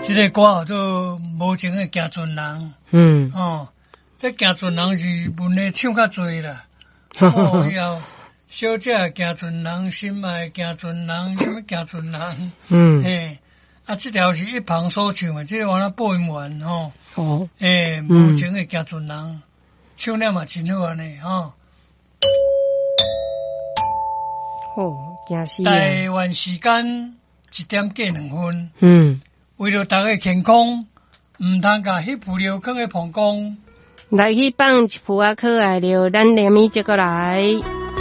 这个歌做无情的行船人。这行船人是文的唱较多啦。以后小姐行船人，心爱行船人，什么行船人？这条是一旁所唱的，这个我那播音员无情的行船人，唱了嘛真好安尼惊死！ 台湾时间1:02。为了大家健康，唔通甲迄副料放在膀胱。 来去放一副可爱料，咱连咪接过来。